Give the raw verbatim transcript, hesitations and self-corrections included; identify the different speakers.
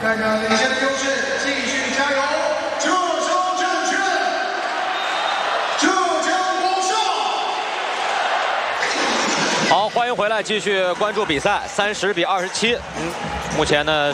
Speaker 1: 看看领先的优势，继续加油！浙江证券，浙江广厦。
Speaker 2: 好，欢迎回来，继续关注比赛，三十比二十七。嗯，目前呢。